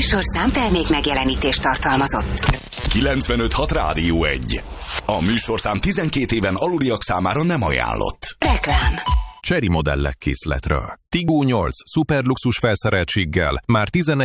műsorszám termék megjelenítést tartalmazott. 95.6 Rádió 1. A műsorszám 12 éven aluliak számára nem ajánlott. Reklám. Chery modellek készletről. Tiggo 8 szuperluxus felszereltséggel már 11